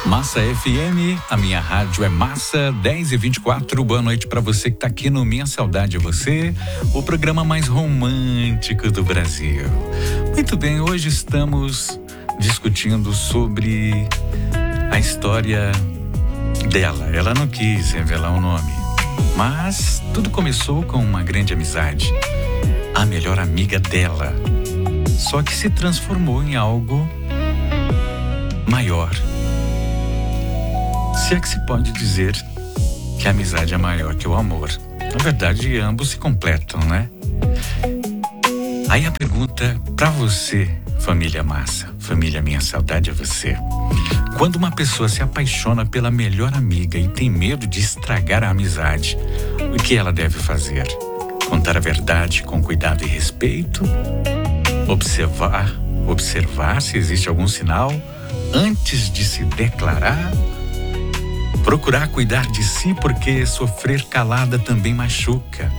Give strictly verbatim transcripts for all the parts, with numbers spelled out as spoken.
Massa F M, a minha rádio é Massa, dez e vinte e quatro. Boa noite para você que tá aqui no Minha Saudade é Você, o programa mais romântico do Brasil. Muito bem, hoje estamos discutindo sobre a história dela. Ela não quis revelar o nome, mas tudo começou com uma grande amizade. A melhor amiga dela, só que se transformou em algo maior. Se é que se pode dizer que a amizade é maior que o amor. Na verdade, ambos se completam, né? Aí a pergunta pra você, família Massa, família Minha Saudade é Você. Quando uma pessoa se apaixona pela melhor amiga e tem medo de estragar a amizade, o que ela deve fazer? Contar a verdade com cuidado e respeito? Observar, observar se existe algum sinal antes de se declarar? Procurar cuidar de si, porque sofrer calada também machuca.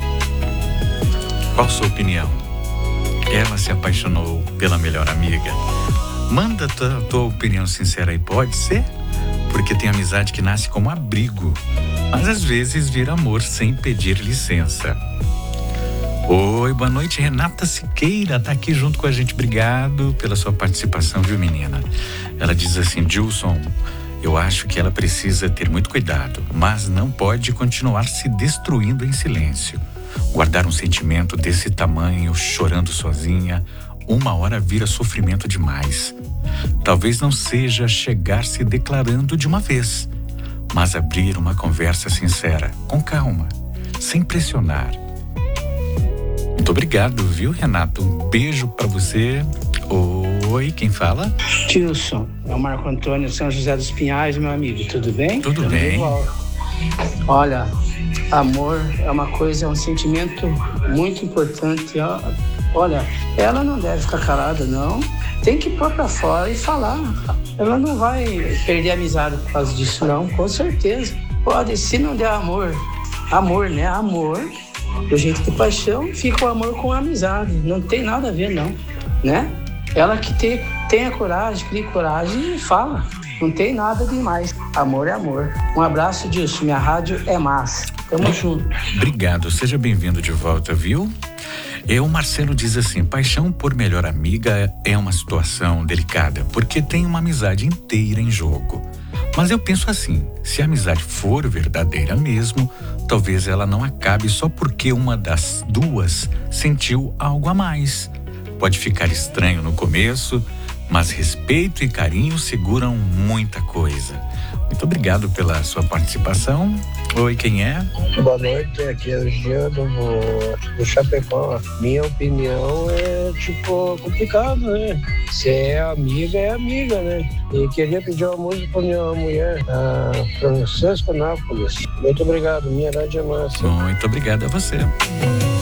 Qual a sua opinião? Ela se apaixonou pela melhor amiga. Manda a tua, tua opinião sincera aí, pode ser? Porque tem amizade que nasce como abrigo, mas às vezes vira amor sem pedir licença. Oi, boa noite, Renata Siqueira tá aqui junto com a gente. Obrigado pela sua participação, viu, menina? Ela diz assim: Gilson, eu acho que ela precisa ter muito cuidado, mas não pode continuar se destruindo em silêncio. Guardar um sentimento desse tamanho, chorando sozinha, uma hora vira sofrimento demais. Talvez não seja chegar se declarando de uma vez, mas abrir uma conversa sincera, com calma, sem pressionar. Muito obrigado, viu, Renato? Um beijo pra você. Oi, quem fala? Gilson, é o Marco Antônio São José dos Pinhais, meu amigo, tudo bem? Tudo Tudo bem. Olha, amor é uma coisa, é um sentimento muito importante. Olha, ela não deve ficar calada, não. Tem que pôr pra fora e falar. Ela não vai perder a amizade por causa disso, não, com certeza. Pode, se não der amor, amor, né? Amor, do jeito de paixão, fica o amor com a amizade. Não tem nada a ver, não, né? Ela que te, tenha coragem, crie coragem e fala. Não tem nada demais. Amor é amor. Um abraço, Dilson. Minha rádio é Massa. Tamo junto. Obrigado. Seja bem-vindo de volta, viu? E o Marcelo diz assim: paixão por melhor amiga é uma situação delicada, porque tem uma amizade inteira em jogo. Mas eu penso assim, se a amizade for verdadeira mesmo, talvez ela não acabe só porque uma das duas sentiu algo a mais. Pode ficar estranho no começo, mas respeito e carinho seguram muita coisa. Muito obrigado pela sua participação. Oi, quem é? Boa noite, aqui é o Jean do, do Chapecó. Minha opinião é, tipo, complicado, né? Se é amiga, é amiga, né? E queria pedir uma música pra minha mulher, a Francisco Nápoles. Muito obrigado, minha rádio é Massa. Muito obrigado a você.